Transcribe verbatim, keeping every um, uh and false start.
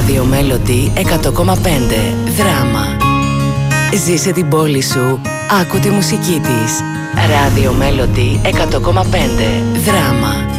Radio Melody εκατό κόμμα πέντε. Δράμα. Ζήσε την πόλη σου. Άκου τη μουσική της. Radio Melody εκατό κόμμα πέντε. Δράμα.